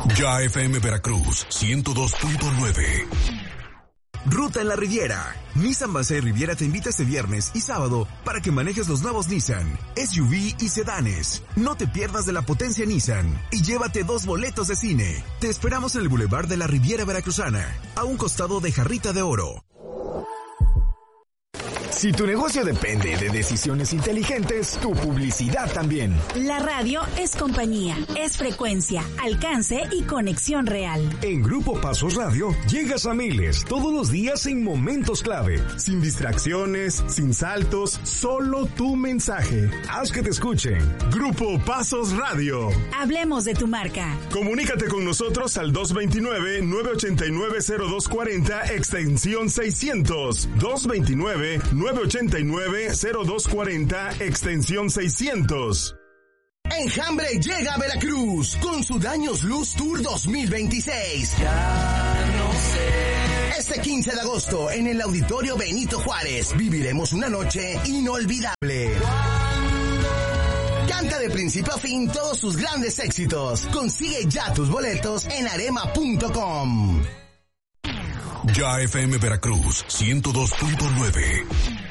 Ya FM Veracruz 102.9. Ruta en la Riviera. Nissan Base Riviera te invita este viernes y sábado para que manejes los nuevos Nissan, SUV y sedanes. No te pierdas de la potencia Nissan y llévate 2 boletos de cine. Te esperamos en el Boulevard de la Riviera Veracruzana, a un costado de Jarrita de Oro. Si tu negocio depende de decisiones inteligentes, tu publicidad también. La radio es compañía, es frecuencia, alcance y conexión real. En Grupo Pasos Radio llegas a miles todos los días en momentos clave. Sin distracciones, sin saltos, solo tu mensaje. Haz que te escuchen. Grupo Pasos Radio. Hablemos de tu marca. Comunícate con nosotros al 229-989-0240 extensión 600. 229-989-0240 extensión 600. Enjambre llega a Veracruz con su Daños Luz Tour 2026. Ya no sé. Este 15 de agosto en el Auditorio Benito Juárez viviremos una noche inolvidable. Canta de principio a fin todos sus grandes éxitos. Consigue ya tus boletos en arema.com. Ya FM Veracruz 102.9.